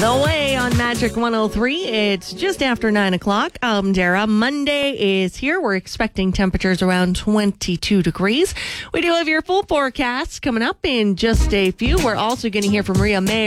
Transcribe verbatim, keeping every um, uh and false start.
The Way on Magic one oh three. It's just after nine o'clock. I'm Dara. Monday is here. We're expecting temperatures around twenty-two degrees. We do have your full forecast coming up in just a few. We're also going to hear from Rhea May